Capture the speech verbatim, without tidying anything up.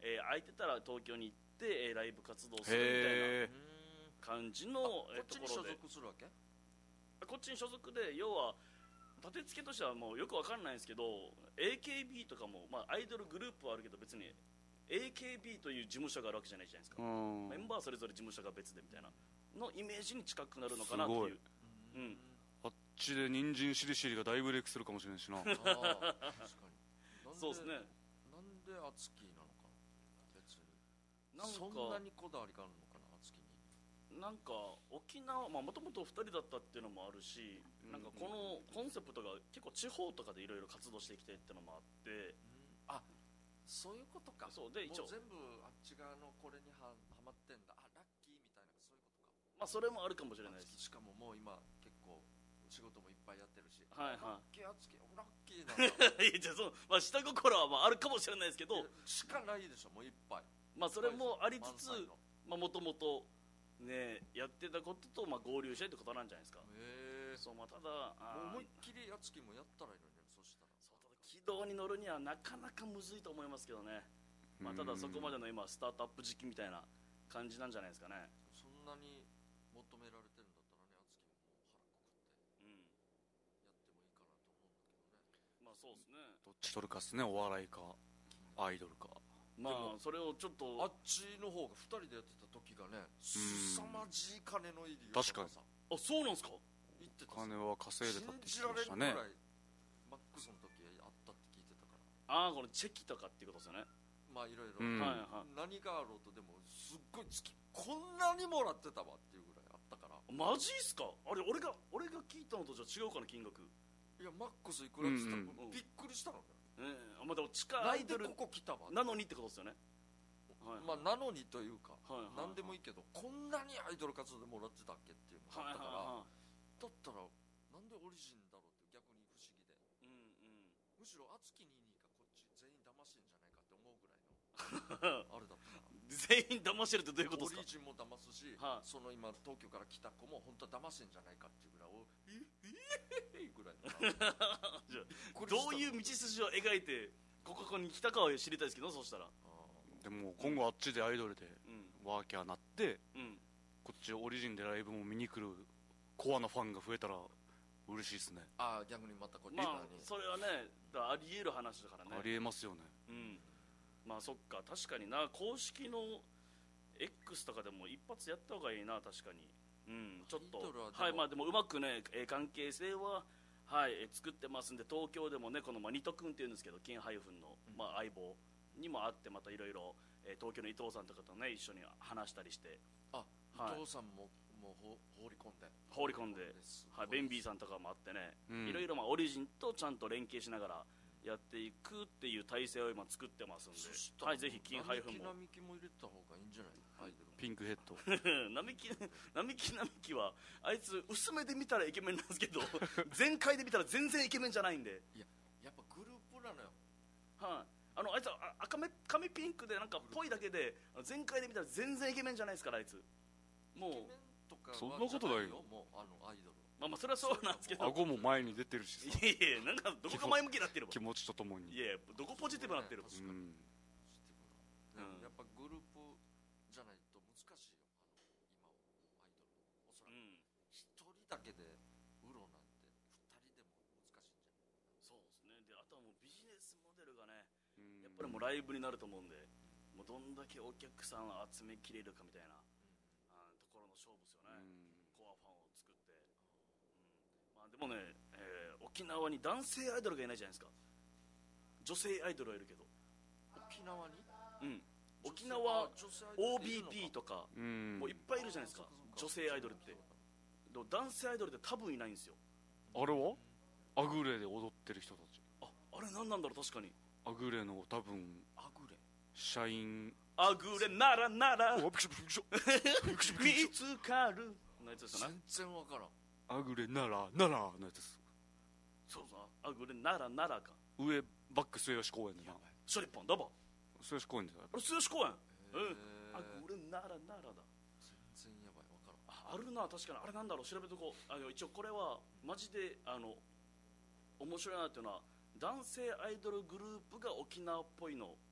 えー、空いてたら東京に行って、えー、ライブ活動するみたいな感じの、えー、ところで、 こっちに所属するわけ？ こっちに所属で、要は立て付けとしてはもうよくわかんないんですけど、 エーケービー とかも、まあ、アイドルグループはあるけど別に エーケービー という事務所があるわけじゃないじゃないですか。メンバーそれぞれ事務所が別でみたいなのイメージに近くなるのかなっていう。うん、 あっちで人参しりしりが大ブレイクするかもしれないしな。ああ確かに。 そうですね。 なんでアツキーなのかな。別になんかそんなにこだわりがあるのかな、アツキに。 なんか沖縄、まあもともとふたりだったっていうのもあるし、なんかこのコンセプトが結構地方とかでいろいろ活動してきてっていうのもあって、 あ、そういうことか。 そうで一応もう全部あっち側のこれにははまってんだ。あ、ラッキーみたいな、そういうことか。 まあそれもあるかもしれないです。 しかももう今結構仕事もいっぱいやってるし、 はいはい、 ラッキーアツキー、ラッキーなんだ。 いやじゃあその、まあ、下心はまああるかもしれないですけど、 しかないでしょ、もういっぱい。 まあそれもありつつ、もともとねやってたこととまあ合流したいってことなんじゃないですか。 へえ。 そう、まあ、ただあもう思いっきりアツキーもやったらいいのにね。そしたらそう、ただ軌道に乗るにはなかなかむずいと思いますけどね。まあ、ただそこまでの今スタートアップ時期みたいな感じなんじゃないですかね。 そんなに求められてるんだったらね、アツキーももう腹くくってうん、 やってもいいかなと思うんだけどね。 まあそうですね。 どっち取るかっすね、お笑いかアイドルか。 まあそれをちょっとあっちの方がふたりでやってた時がね、すさまじい金の入り確かにさあ、そうなんですか。 言ってた。 金は稼いでたって信言ってましたね。 じられるぐらいマックスの時あったって聞いてたから。 ああ、このチェキとかっていうことですよね。 まあいろいろ、 うんはいはい。 何があろうとでもすっごい月こんなにもらってたわっていうぐらいあったから。 マジっすか。あれ俺が俺が聞いたのとじゃあ違うかな、金額。 いやマックスいくらって言ったら、 うんうんびっくりしたのね。 ええー、まあでも地下なアイドルんでここ来たわなのにってことですよね。はい、 まあなのにというか、 はいはいはい、 なんでもいいけど、こんなにアイドル活動でもらってたっけっていうのがあったから、 はいはいはい、 だったらなんでオリジンだろうって逆に不思議で、 うんうん、 むしろ熱きにいにかこっち全員騙してんじゃないかって思うぐらいのあれだったから全員騙してるってどういうことですか。 オリジンも騙すし、 はあ、 その今東京から来た子も本当は騙してんじゃないかっていうぐらいおええぐらいのじゃあどういう道筋を描いてここに来たかを知りたいですけど、そしたらでも今後あっちでアイドルでワーキャーなって、 うん、 こっちオリジンでライブも見に来るコアなファンが増えたら嬉しいですね。 ああ逆にまたこっちまあ側に、 それはねあり得る話だからね。 ありえますよね。 うん、まあそっか、確かにな、公式の X とかでも一発やった方がいいな、確かに。うん、ちょっとアイドルはでも、 はい、まあでもうまくね、えー関係性ははい、えー作ってますんで、東京でもねこのまあニト君っていうんですけど、金ハイフンの、まあ、相棒にも会って、またいろいろ東京の伊藤さんとかとね一緒に話したりして、 あ、 はい、 伊藤さんももう放り込んで放り込んで、はい、ベンビーさんとかもあってね、 うん、 いろいろまあオリジンとちゃんと連携しながらやっていくっていう体制を今作ってますんで、はい、ぜひ金ハイフンも並木も入れた方がいいんじゃないアイドルピンクヘッド並木並木並木はあいつ薄めで見たらイケメンなんですけど全開で見たら全然イケメンじゃないんで、 いややっぱグループなのよ。 はい、あのあいつは赤目髪ピンクでなんかぽいだけで全開で見たら全然イケメンじゃないですから、あいつもうイケメンとかはそんなことないよ。 もうあのアイドル、 まあまあそれはそうなんですけど、 顎も前に出てるしさ、 いやいや、なんかどこが前向きになってる気持ちとともに。 いやいや、どこポジティブになってる、 ね、 うん、 でもやっぱグループじゃないと難しいよ、あの今アイドルおそらく一、うん、人だけで売ろうなんて二人でも難しいんじゃない。 そうですね。であとはもうビジネスモデルがね、やっぱりもうライブになると思うんで、もうどんだけお客さんを集めきれるかみたいな、うん、あところの勝負ですよね、うん、コアファンを作って、うん、まあ、でもね、えー、沖縄に男性アイドルがいないじゃないですか。女性アイドルはいるけど、 沖縄に、 うん、沖縄 オービーピー とかもういっぱいいるじゃないですか、女性アイドルって。でも男性アイドルって多分いないんですよ。 あれはアグレで踊ってる人たち、 ああれ何なんだろう。確かにアグレの多分アグレ社員、 アグレならならおびっくりびっくりした見つかるのやつですかね。 全然わからん。 アグレならならのやつです。 そうそう、アグレならならか。 上バック末吉公園でな、 シャリポンダバ末吉公園であれ末吉公園、うん、アグレならならだ。 全然やばい、わからん。 あ, あるな、確かに。あれなんだろう、調べとこう。あの一応これはマジであの面白いなっていうのは、男性アイドルグループが沖縄っぽいの